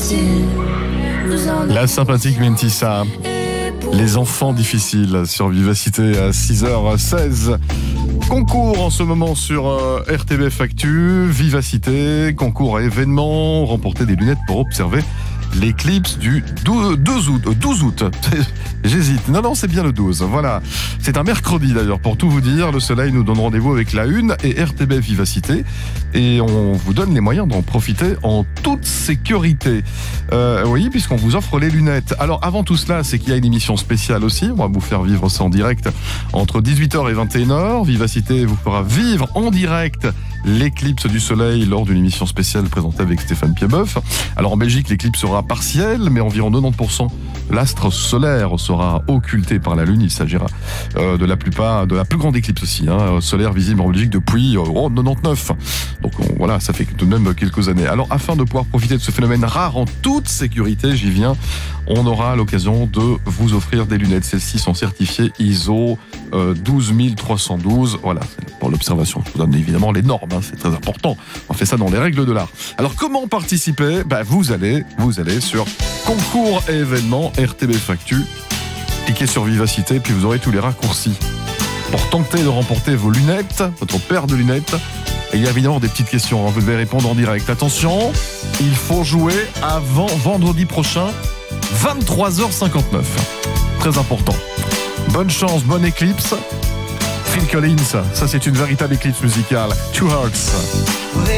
La sympathique Mentissa. Les enfants difficiles sur Vivacité à 6h16. Concours en ce moment sur RTBF Actu, Vivacité, concours à événements, remporter des lunettes pour observer l'éclipse du 12 août. J'hésite. Non, c'est bien le 12. Voilà. C'est un mercredi d'ailleurs. Pour tout vous dire, le soleil nous donne rendez-vous avec la Une et RTBF Vivacité. Et on vous donne les moyens d'en profiter en toute sécurité. Oui, puisqu'on vous offre les lunettes. Alors, avant tout cela, c'est qu'il y a une émission spéciale aussi. On va vous faire vivre ça en direct entre 18h et 21h. Vivacité vous fera vivre en direct l'éclipse du soleil lors d'une émission spéciale présentée avec Stéphane Piedboeuf. Alors en Belgique, l'éclipse sera partielle, mais environ 90% l'astre solaire sera occulté par la Lune. Il s'agira de la plus grande éclipse aussi, solaire visible en Belgique depuis 99. Donc voilà, ça fait tout de même quelques années. Alors afin de pouvoir profiter de ce phénomène rare en toute sécurité, j'y viens, on aura l'occasion de vous offrir des lunettes. Celles-ci sont certifiées ISO 12312. Voilà, pour l'observation. Je vous donne évidemment les normes, c'est très important. On fait ça dans les règles de l'art. Alors comment participer ? Vous allez sur concours et événements RTBF Actu. Cliquez sur Vivacité, puis vous aurez tous les raccourcis pour tenter de remporter vos lunettes, votre paire de lunettes. Et il y a évidemment des petites questions, vous devez répondre en direct. Attention, il faut jouer avant vendredi prochain, 23h59. Très important. Bonne chance, bonne éclipse. Phil Collins, ça c'est une véritable éclipse musicale. Two Hearts.